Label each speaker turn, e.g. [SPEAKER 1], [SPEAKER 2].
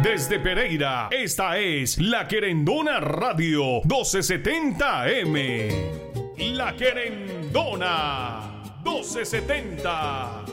[SPEAKER 1] Desde Pereira, esta es La Querendona Radio 1270M. La Querendona 1270.